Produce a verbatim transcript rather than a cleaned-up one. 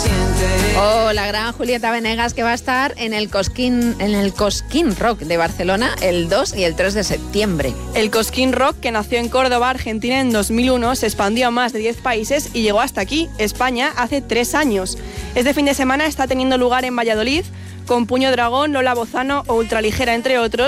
siente. O la gran Julieta Venegas, que va a estar en el Cosquín, en el Cosquín Rock de Barcelona el dos y el tres de septiembre. El Cosquín Rock, que nació en Córdoba, Argentina, en dos mil uno, se expandió a más de diez países y llegó hasta aquí, España, hace tres años. Este fin de semana está teniendo lugar en Valladolid, con Puño Dragón, Lola Bozano o Ultraligera, entre otros.